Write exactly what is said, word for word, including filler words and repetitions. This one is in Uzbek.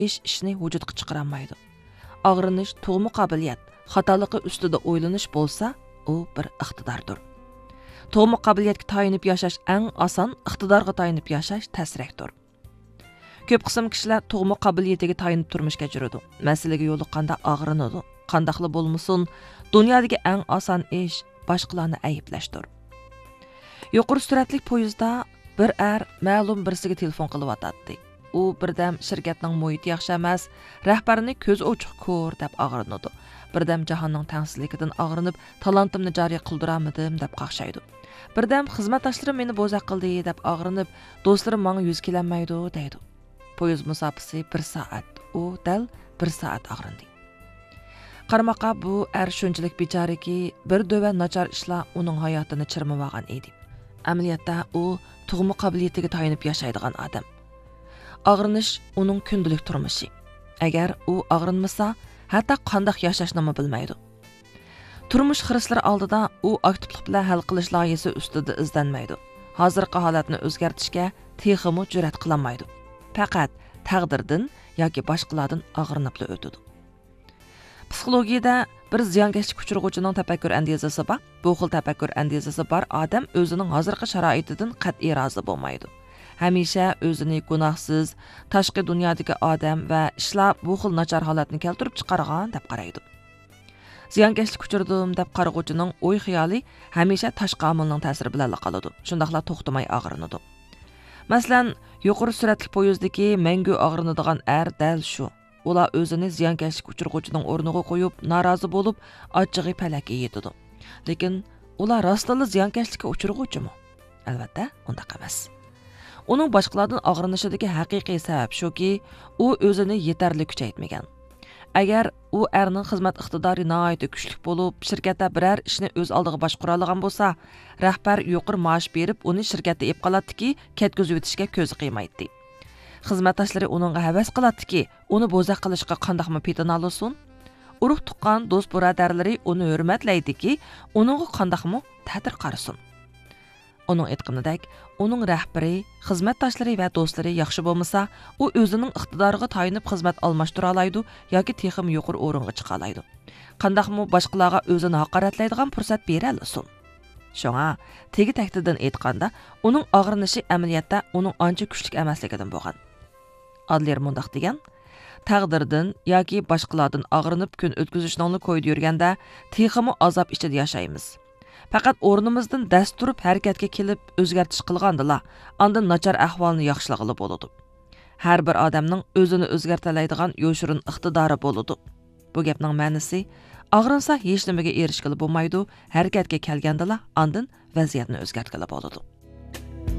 ish ishni vujudga chiqara olmaydi. Og'rinish tug'ma qobiliyat, xatoligi ustida o'ylanish bo'lsa, u bir iqtidordir. Tug'ma qobiliyatga tayinib yashash eng oson, iqtidorga tayinib yashash tasrakdir. Ko'p qism kishilar tug'ma qobiliyatiga tayinib turmush kechiradi. Masalaga yo'liqqanda og'rinadi. Qandaqli bo'lmasin, dunyodagi eng oson ish boshqalarni ayblashdir. Yuqori suratli poyezdda bir er ma'lum birisiga telefon qilib atadi. U birdam shirkatning muhiti yaxshi emas, rahbarini ko'z ochiq ko'r deb og'rinadi. Birdam jahonning tengsizligidan og'rinib, talantimni joriy qildiramadim deb qaqshaydi. Birdam xizmatdoshlarim meni bo'zaq qildi deb og'rinib, do'stlarim menga yuz kelolmaydi deydi. Poyezd musofasi bir soat, u dal bir soat og'rindi. Qaramaqa bu er shunchalik bechoraki, bir dova nachar ishlar uning hayotini chirmab olgan edi. Amaliyotda u tug'ma qobiliyatiga tayinib yashaydigan odam. Og'rinish uning kundalik turmushi. Agar u og'rinmasa, hatto qanday yashashni bilmaydi. Turmush xirislari oldida u aktivlik bilan hal qilish loyihasi ustida izlanmaydi. Hozirgi holatni o'zgartirishga texmi jur'at qilolmaydi. Faqat taqdirdan yoki boshqalardan og'rinib o'tadi. Psixologiyada bir ziyonkashlik uchirg'uvchining tafakkur andezasi bor. Bu xil tafakkur andezasi bor odam o'zining hozirgi sharoitidan qat'iy rozi bo'lmaydi. Hamisha o'zini gunohsiz, tashqi dunyodagi odam va ishlar bu xil nachar holatni keltirib chiqargan deb qaraydi. Ziyonkashlik uchirdim deb qarag'uvchining o'y xiyoli hamisha tashqi omilning ta'siri bilan qoladi. Shundaqla to'xtamay og'rinadi. Masalan, yuqori suratli poyezddagi mangu og'rinadigan er dal shu. Ular o'zini ziyonkashlik uchirg'uvchining o'rniga qo'yib, norozi bo'lib, ochig'i palakka yetadi. Lekin ular rostla ziyonkashlikka uchirg'uvchimi? Albatta, undaq emas. Uning boshqalardan og'rinishidagi haqiqiy sabab shuki, u o'zini yetarli kuchaytmagan. Agar u erning xizmat iqtidori nihoyat kuchli bo'lib, shirkatda biror ishni o'z oldiga boshqara olgan bo'lsa, rahbar yuqori maosh berib, uni shirkatda ep qoladiki, ketkizib o'tishga ko'zi qiymaydi. Xizmatdoshlari uningga havas qiladiki, uni bo'zaq qilishga qandaqmi petin olsin? Urug' tuqqan do'st birodarlari uni hurmatlaydiki, uningga qandaqmi ta'tir qarasin. Uning aytganidek, uning rahbari, xizmatdoshlari va do'stlari yaxshi bo'lmasa, u o'zining iqtidoriga tayinib xizmat almashtira oladi yoki texim yuqori o'ringa chiqa oladi. Qandaqmi boshqalarga o'zini haqoratlaydigan fursat bera olsin. Shunga, tegi taktidan aytganda, uning og'rinishi amaliyotda uning ancha kuchli emasligidan bo'lgan. Adler mundaq degan, taqdirdan yoki boshqalardan og'rinib kun o'tkazishni qo'yib yurganda, teximi azob ichida yashaymiz. Faqat o'rnimizdan dast turib harakatga kelib o'zgartish qilgandila, ondan nachar ahvolni yaxshilag'ili bo'ladi. Har bir odamning o'zini o'zgartiradigan yo'shirin iqtidori bo'ladi. Bu gapning ma'nosi, og'rinsa hech nimaga erishgili bo'lmaydi, harakatga kelgandila, ondan vaziyatni o'zgartirib bo'ladi.